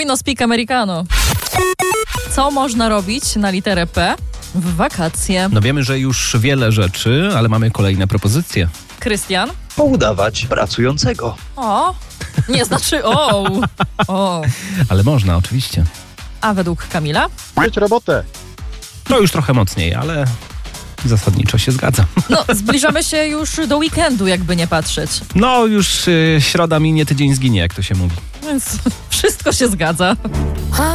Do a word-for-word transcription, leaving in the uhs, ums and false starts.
We no speak americano. Co można robić na literę P w wakacje? No wiemy, że już wiele rzeczy, ale mamy kolejne propozycje. Krystian? Poudawać pracującego. O, nie znaczy o. O. Ale można, oczywiście. A według Kamila? Mieć robotę. To już trochę mocniej, ale zasadniczo się zgadza. No, zbliżamy się już do weekendu, jakby nie patrzeć. No już y, środa minie, tydzień zginie, jak to się mówi. Więc wszystko się zgadza.